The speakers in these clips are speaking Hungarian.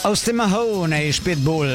Austin Mahone és Pitbull.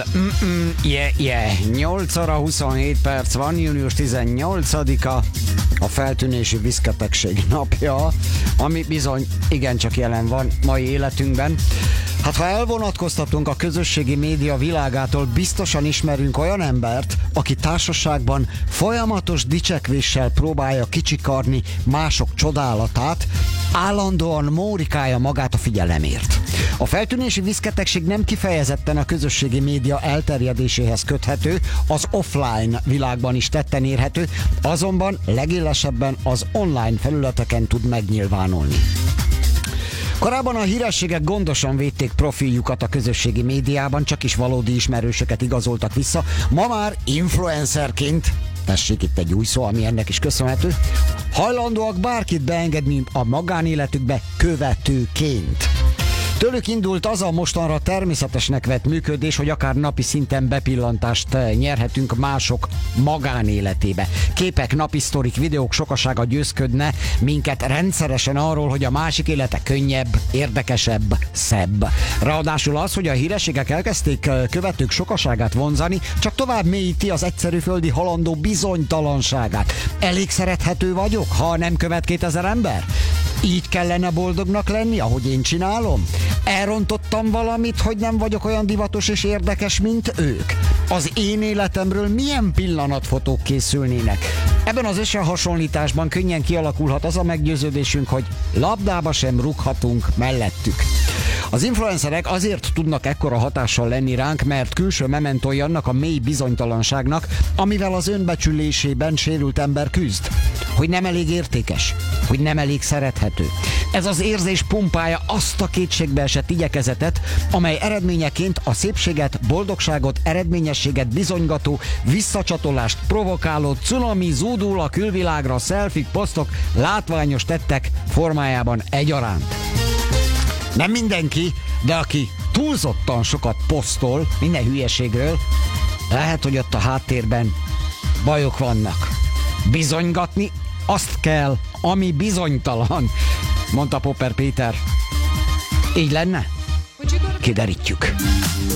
Yeah. 8 óra 27 perc van, június 18-a, a feltűnési viszketegség napja, ami bizony igencsak jelen van mai életünkben. Hát ha elvonatkoztatunk a közösségi média világától, biztosan ismerünk olyan embert, aki társaságban folyamatos dicsekvéssel próbálja kicsikarni mások csodálatát, állandóan mórikálja magát a figyelemért. A feltűnési viszketegség nem kifejezetten a közösségi média elterjedéséhez köthető, az offline világban is tetten érhető, azonban legélesebben az online felületeken tud megnyilvánulni. Korábban a hírességek gondosan védték profiljukat a közösségi médiában, csak is valódi ismerősöket igazoltak vissza. Ma már influencerként, tessék itt egy új szó, ami ennek is köszönhető, hajlandóak bárkit beengedni a magánéletükbe követőként. Tőlük indult az a mostanra természetesnek vett működés, hogy akár napi szinten bepillantást nyerhetünk mások magánéletébe. Képek, napi sztorik, videók sokasága győzködne minket rendszeresen arról, hogy a másik élete könnyebb, érdekesebb, szebb. Ráadásul az, hogy a hírességek elkezdték követők sokaságát vonzani, csak tovább mélyíti az egyszerű földi halandó bizonytalanságát. Elég szerethető vagyok, ha nem követ 2000 ember? Így kellene boldognak lenni, ahogy én csinálom? Elrontottam valamit, hogy nem vagyok olyan divatos és érdekes, mint ők? Az én életemről milyen pillanatfotók készülnének? Ebben az összehasonlításban könnyen kialakulhat az a meggyőződésünk, hogy labdába sem rúghatunk mellettük. Az influencerek azért tudnak ekkora hatással lenni ránk, mert külső mementói annak a mély bizonytalanságnak, amivel az önbecsülésében sérült ember küzd. Hogy nem elég értékes, hogy nem elég szerethető. Ez az érzés pumpálja azt a kétségbeesett igyekezetet, amely eredményeként a szépséget, boldogságot, eredményességet bizonygató, visszacsatolást provokáló cunami zúdul a külvilágra, szelfik, posztok, látványos tettek formájában egyaránt. Nem mindenki, de aki túlzottan sokat posztol minden hülyeségről, lehet, hogy ott a háttérben bajok vannak. Bizonygatni azt kell, ami bizonytalan, mondta Popper Péter. Így lenne? Kiderítjük.